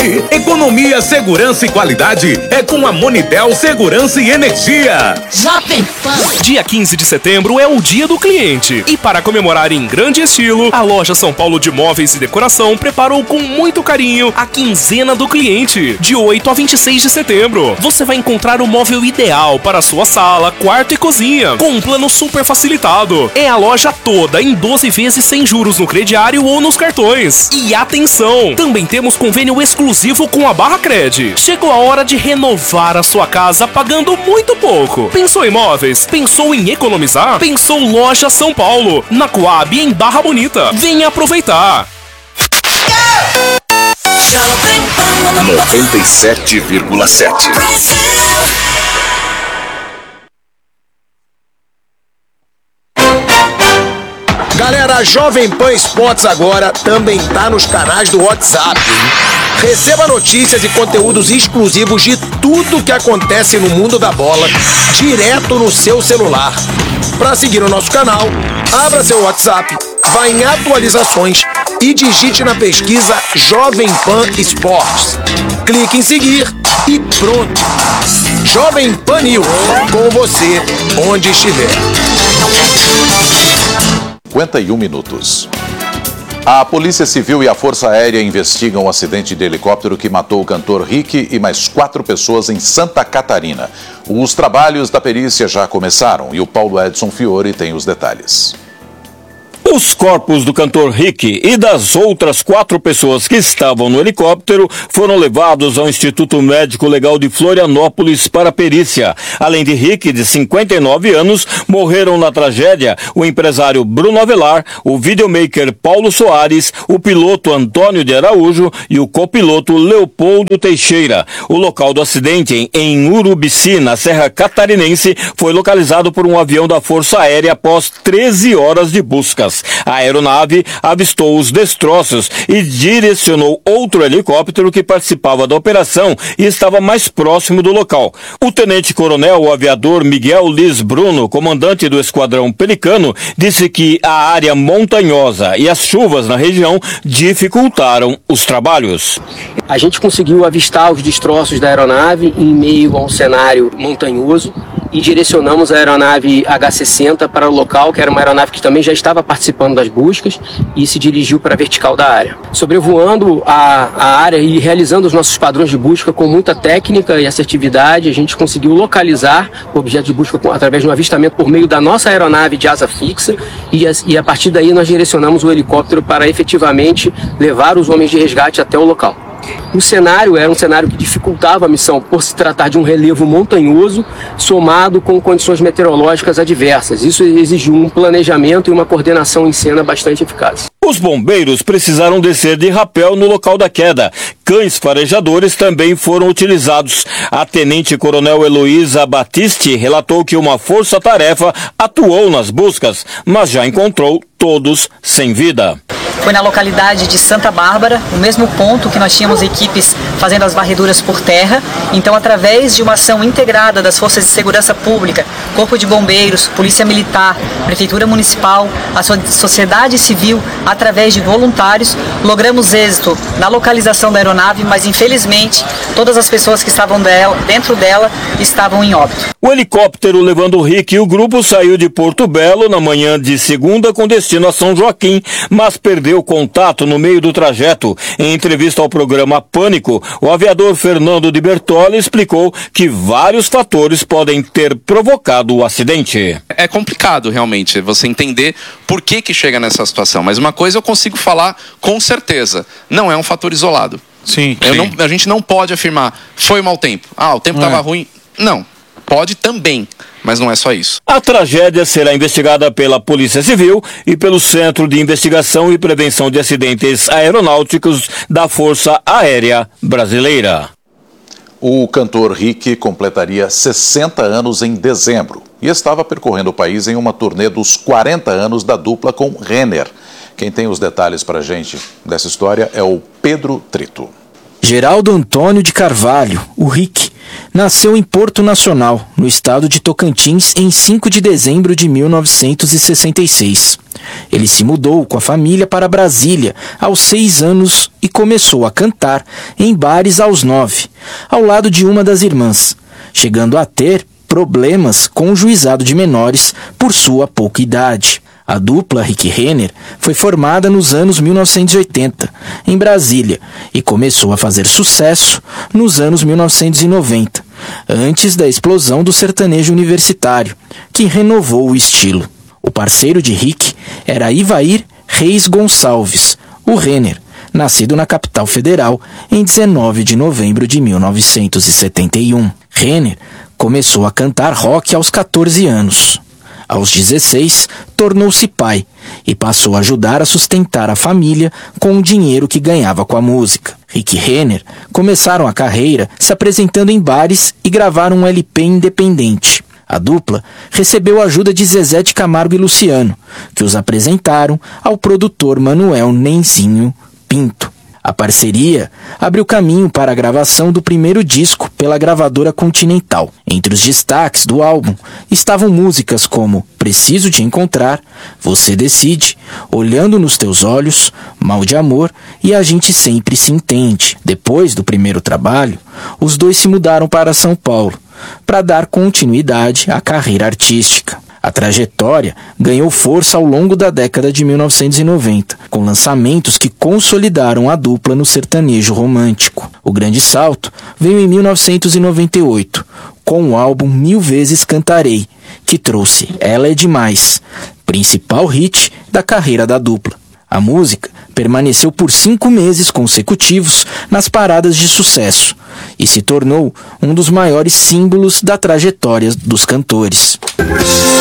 Rick. Economia, segurança e qualidade é com a Monitel Segurança e Energia. Jovem Pan. Dia 15 de setembro é o Dia do Cliente. E para comemorar em grande estilo, a loja São Paulo de Móveis e Decoração preparou com muito carinho a Quinzena do Cliente. De 8 a 26 de setembro. Você vai encontrar o móvel ideal para a sua sala, quarto e cozinha, com um plano super facilitado. É a loja toda em 12 vezes sem juros no crediário ou nos cartões. E atenção! Também temos convênio exclusivo com a Barracred. Chegou a hora de renovar a sua casa pagando muito pouco. Pensou em móveis? Pensou em economizar? Pensou Loja São Paulo, na Coab em Barra Bonita. Venha aproveitar! 97,7. Galera, a Jovem Pan Esportes agora também tá nos canais do WhatsApp. Receba notícias e conteúdos exclusivos de tudo que acontece no mundo da bola, direto no seu celular. Para seguir o nosso canal, abra seu WhatsApp, vá em atualizações e digite na pesquisa Jovem Pan Esportes. Clique em seguir e pronto. Jovem Pan News, com você, onde estiver. 51 minutos. A Polícia Civil e a Força Aérea investigam o acidente de helicóptero que matou o cantor Rick e mais 4 pessoas em Santa Catarina. Os trabalhos da perícia já começaram e o Paulo Edson Fiore tem os detalhes. Os corpos do cantor Rick e das outras 4 pessoas que estavam no helicóptero foram levados ao Instituto Médico Legal de Florianópolis para perícia. Além de Rick, de 59 anos, morreram na tragédia o empresário Bruno Avelar, o videomaker Paulo Soares, o piloto Antônio de Araújo e o copiloto Leopoldo Teixeira. O local do acidente, em Urubici, na Serra Catarinense, foi localizado por um avião da Força Aérea após 13 horas de buscas. A aeronave avistou os destroços e direcionou outro helicóptero que participava da operação e estava mais próximo do local. O tenente-coronel, o aviador Miguel Liz Bruno, comandante do Esquadrão Pelicano, disse que a área montanhosa e as chuvas na região dificultaram os trabalhos. A gente conseguiu avistar os destroços da aeronave em meio a um cenário montanhoso e direcionamos a aeronave H-60 para o local, que era uma aeronave que também já estava participando das buscas e se dirigiu para a vertical da área. Sobrevoando a área e realizando os nossos padrões de busca com muita técnica e assertividade, a gente conseguiu localizar o objeto de busca através de um avistamento por meio da nossa aeronave de asa fixa e a partir daí nós direcionamos o helicóptero para efetivamente levar os homens de resgate até o local. O cenário era um cenário que dificultava a missão por se tratar de um relevo montanhoso somado com condições meteorológicas adversas. Isso exigiu um planejamento e uma coordenação em cena bastante eficaz. Os bombeiros precisaram descer de rapel no local da queda. Cães farejadores também foram utilizados. A tenente-coronel Heloísa Batiste relatou que uma força-tarefa atuou nas buscas, mas já encontrou todos sem vida. Foi na localidade de Santa Bárbara, o mesmo ponto que nós tínhamos equipes fazendo as varreduras por terra. Então, através de uma ação integrada das Forças de Segurança Pública, Corpo de Bombeiros, Polícia Militar, Prefeitura Municipal, a sociedade civil, através de voluntários, logramos êxito na localização da aeronave, mas infelizmente todas as pessoas que estavam dentro dela estavam em óbito. O helicóptero levando o Rick e o grupo saiu de Porto Belo na manhã de segunda com destino a São Joaquim, mas perdeu contato no meio do trajeto. Em entrevista ao programa Pânico, o aviador Fernando de Bertoli explicou que vários fatores podem ter provocado o acidente. É complicado realmente você entender por que chega nessa situação, mas uma coisa eu consigo falar com certeza, não é um fator isolado. Sim. A gente não pode afirmar, foi mau tempo, o tempo estava ruim. Não, pode também. Mas não é só isso. A tragédia será investigada pela Polícia Civil e pelo Centro de Investigação e Prevenção de Acidentes Aeronáuticos da Força Aérea Brasileira. O cantor Rick completaria 60 anos em dezembro e estava percorrendo o país em uma turnê dos 40 anos da dupla com Renner. Quem tem os detalhes para a gente dessa história é o Pedro Trito. Geraldo Antônio de Carvalho, o Rick, nasceu em Porto Nacional, no estado de Tocantins, em 5 de dezembro de 1966. Ele se mudou com a família para Brasília aos 6 anos e começou a cantar em bares aos 9, ao lado de uma das irmãs, chegando a ter problemas com o juizado de menores por sua pouca idade. A dupla Rick Renner foi formada nos anos 1980, em Brasília, e começou a fazer sucesso nos anos 1990, antes da explosão do sertanejo universitário, que renovou o estilo. O parceiro de Rick era Ivair Reis Gonçalves, o Renner, nascido na capital federal em 19 de novembro de 1971. Renner começou a cantar rock aos 14 anos. Aos 16, tornou-se pai e passou a ajudar a sustentar a família com o dinheiro que ganhava com a música. Rick Renner começaram a carreira se apresentando em bares e gravaram um LP independente. A dupla recebeu a ajuda de Zezé de Camargo e Luciano, que os apresentaram ao produtor Manuel Nenzinho Pinto. A parceria abriu caminho para a gravação do primeiro disco pela gravadora Continental. Entre os destaques do álbum estavam músicas como Preciso Te Encontrar, Você Decide, Olhando nos Teus Olhos, Mal de Amor e A Gente Sempre Se Entende. Depois do primeiro trabalho, os dois se mudaram para São Paulo para dar continuidade à carreira artística. A trajetória ganhou força ao longo da década de 1990, com lançamentos que consolidaram a dupla no sertanejo romântico. O grande salto veio em 1998, com o álbum Mil Vezes Cantarei, que trouxe Ela é Demais, principal hit da carreira da dupla. A música permaneceu por 5 meses consecutivos nas paradas de sucesso e se tornou um dos maiores símbolos da trajetória dos cantores.